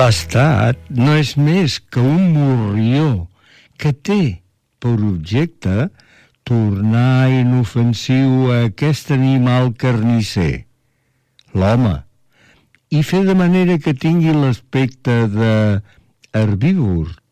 L'estat no és més que un morrió que té per objecte tornar inofensiu a aquest animal carnisser, l'home, i fer de manera que tingui l'aspecte de herbívor